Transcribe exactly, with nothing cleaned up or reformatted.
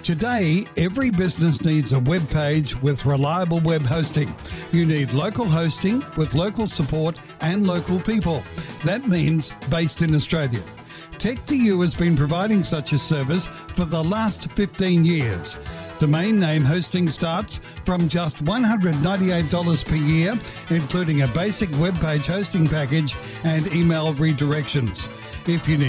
Today, every business needs a web page with reliable web hosting. You need local hosting with local support and local people. That means based in Australia. tech two u has been providing such a service for the last fifteen years. Domain name hosting starts from just one hundred ninety-eight dollars per year, including a basic web page hosting package and email redirections. If you need